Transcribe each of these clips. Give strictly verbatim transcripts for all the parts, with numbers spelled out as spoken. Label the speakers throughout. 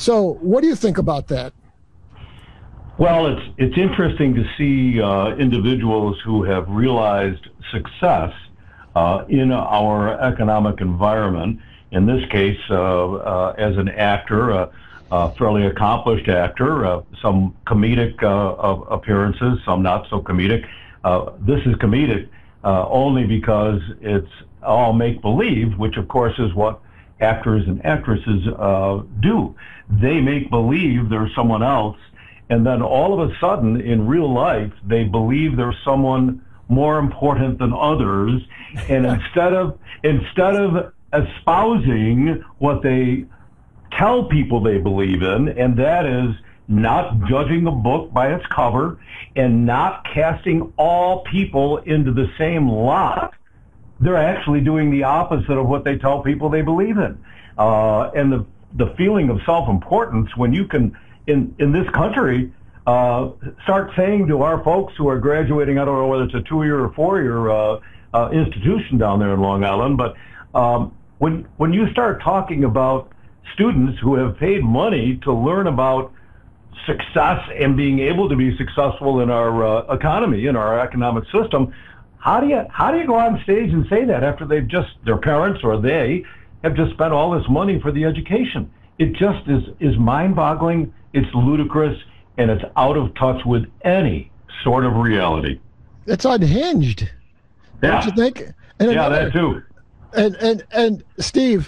Speaker 1: So what do you think about that?
Speaker 2: Well, it's it's interesting to see uh, individuals who have realized success uh, in our economic environment. In this case, uh, uh, as an actor, a, a fairly accomplished actor, uh, some comedic uh, appearances, some not so comedic. Uh, this is comedic uh, only because it's all make-believe, which of course is what actors and actresses uh, do. They make believe there's someone else, and then all of a sudden in real life they believe there's someone more important than others, and instead of instead of espousing what they tell people they believe in, and that is not judging a book by its cover and not casting all people into the same lot, they're actually doing the opposite of what they tell people they believe in. Uh, and the the feeling of self-importance, when you can, in, in this country, uh, start saying to our folks who are graduating, I don't know whether it's a two-year or four-year uh, uh, institution down there in Long Island, but um, when when you start talking about students who have paid money to learn about success and being able to be successful in our uh, economy, in our economic system, how do you how do you go on stage and say that after they've just, their parents or they have just spent all this money for the education? It just is, is mind-boggling, it's ludicrous, and it's out of touch with any sort of reality.
Speaker 1: It's unhinged,
Speaker 2: yeah.
Speaker 1: Don't you think? And
Speaker 2: yeah,
Speaker 1: another,
Speaker 2: that too.
Speaker 1: And, and, and Steve,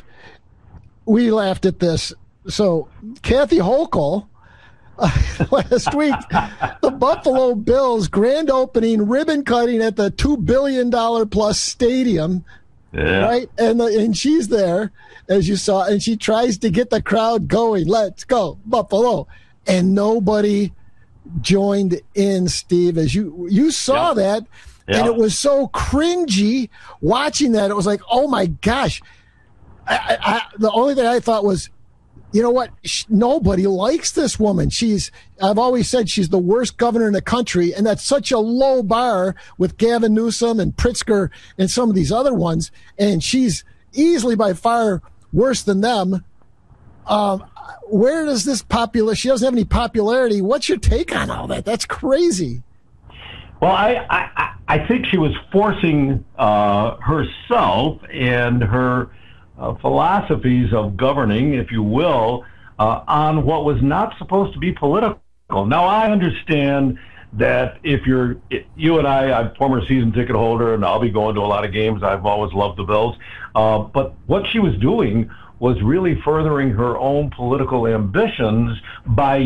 Speaker 1: we laughed at this. So Kathy Hochul, Uh, last week, the Buffalo Bills grand opening ribbon cutting at the two billion dollars plus stadium,
Speaker 2: yeah.
Speaker 1: right? And the, and she's there, as you saw, and she tries to get the crowd going. Let's go, Buffalo. And nobody joined in, Steve, as you, you saw
Speaker 2: yeah.
Speaker 1: that.
Speaker 2: Yeah.
Speaker 1: And it was so cringy watching that. It was like, oh my gosh. I, I, I, the only thing I thought was, you know what? Nobody likes this woman. She's, I've always said she's the worst governor in the country, and that's such a low bar with Gavin Newsom and Pritzker and some of these other ones, and she's easily by far worse than them. Um, where does this popular, she doesn't have any popularity. What's your take on all that? That's crazy.
Speaker 2: Well, I, I, I think she was forcing uh, herself and her Uh, philosophies of governing, if you will, uh, on what was not supposed to be political. Now, I understand that if you're, you and I, I'm a former season ticket holder, and I'll be going to a lot of games. I've always loved the Bills. Uh, but what she was doing was really furthering her own political ambitions by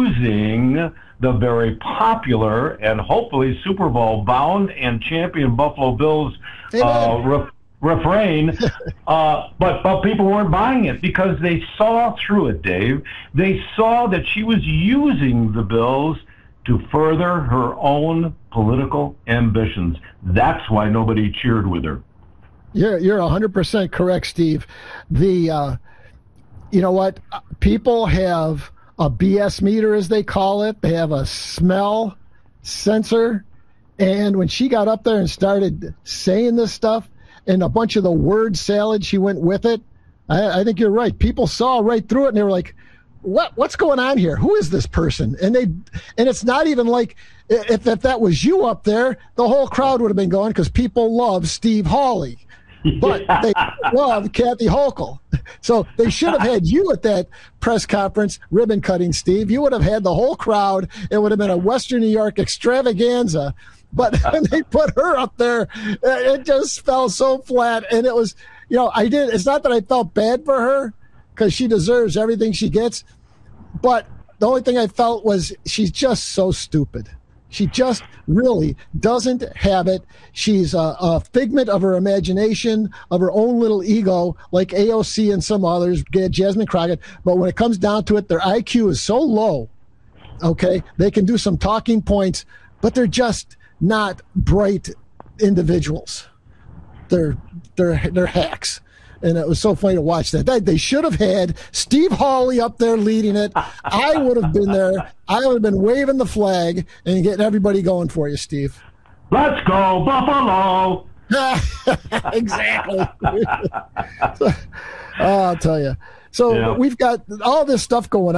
Speaker 2: using the very popular and hopefully Super Bowl bound and champion Buffalo Bills uh, re- refrain, uh, but, but people weren't buying it because they saw through it, Dave. They saw that she was using the Bills to further her own political ambitions. That's why nobody cheered with her.
Speaker 1: You're you're one hundred percent correct, Steve. The uh, you know what? People have a B S meter, as they call it. They have a smell sensor. And when she got up there and started saying this stuff, and a bunch of the word salad she went with it, I, I think you're right. People saw right through it, and they were like, "What? What's going on here? Who is this person?" And they, and it's not even like if, if that was you up there, the whole crowd would have been going because people love Steve Hawley, but they love Kathy Hochul. So they should have had you at that press conference, ribbon cutting, Steve. You would have had the whole crowd. It would have been a Western New York extravaganza. But when they put her up there, it just fell so flat. And it was, you know, I did. It's not that I felt bad for her because she deserves everything she gets. But the only thing I felt was she's just so stupid. She just really doesn't have it. She's a, a figment of her imagination, of her own little ego, like A O C and some others, Jasmine Crockett. But when it comes down to it, their I Q is so low, okay? They can do some talking points, but they're just not bright individuals. They're they're they're hacks. And it was so funny to watch that. They, they should have had Steve Hawley up there leading it. I would have been there. I would have been waving the flag and getting everybody going for you, Steve.
Speaker 2: Let's go, Buffalo!
Speaker 1: Exactly. So, I'll tell you. So yeah. We've got all this stuff going on.